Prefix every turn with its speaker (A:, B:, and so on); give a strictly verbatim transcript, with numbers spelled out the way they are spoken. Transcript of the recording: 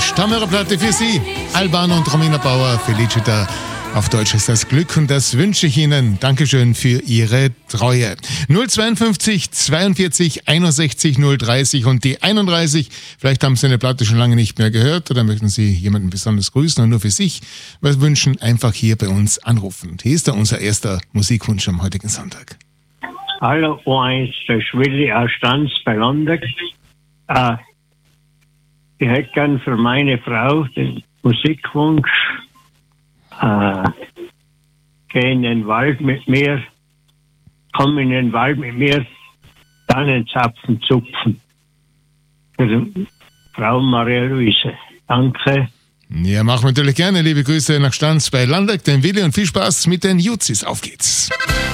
A: Stammhörerplatte für Sie. Albano und Romina Bauer, Felicita. Auf Deutsch ist das Glück und das wünsche ich Ihnen. Dankeschön für Ihre Treue. null zweiundfünfzig zweiundvierzig einundsechzig null dreißig und die einunddreißig. Vielleicht haben Sie eine Platte schon lange nicht mehr gehört oder möchten Sie jemanden besonders grüßen und nur für sich was wünschen, einfach hier bei uns anrufen. Hier ist da unser erster Musikwunsch am heutigen Sonntag.
B: Hallo, eins, der Schwilli aus Stanz bei Landeck. Äh, ich hätte gern für meine Frau den Musikwunsch. Äh, geh in den Wald mit mir, komm in den Wald mit mir, Tannenzapfen zupfen. Für die Frau Maria Luise. Danke.
A: Ja, machen wir natürlich gerne. Liebe Grüße nach Stanz bei Landeck, den Willi und viel Spaß mit den Juzis. Auf geht's.